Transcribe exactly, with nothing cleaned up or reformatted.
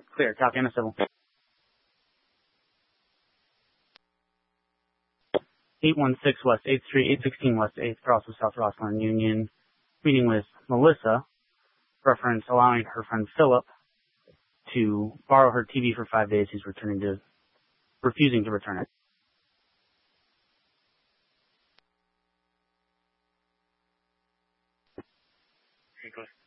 Clear. Copy on a civil. eight one six West eighth Street, eight sixteen West eighth, cross of South Rosslyn Union. Meeting with Melissa. Reference allowing her friend Philip to borrow her T V for five days. He's returning to, refusing to return it. Okay, go ahead.